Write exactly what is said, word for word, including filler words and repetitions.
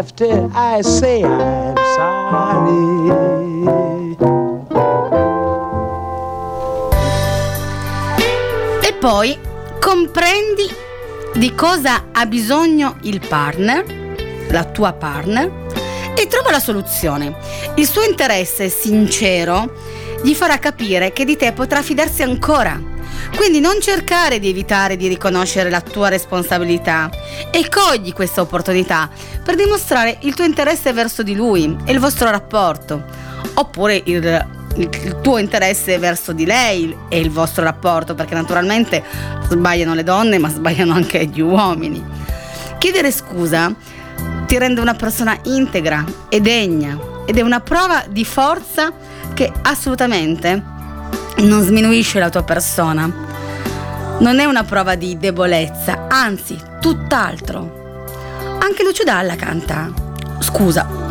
after I say I'm sorry. E poi comprendi di cosa ha bisogno il partner, la tua partner, e trova la soluzione. Il suo interesse sincero gli farà capire che di te potrà fidarsi ancora. Quindi non cercare di evitare di riconoscere la tua responsabilità e cogli questa opportunità per dimostrare il tuo interesse verso di lui e il vostro rapporto, oppure il, il tuo interesse verso di lei e il vostro rapporto, perché naturalmente sbagliano le donne ma sbagliano anche gli uomini. Chiedere scusa ti rende una persona integra e degna ed è una prova di forza che assolutamente non sminuisce la tua persona. Non è una prova di debolezza, anzi, tutt'altro. Anche Lucio Dalla canta: scusa,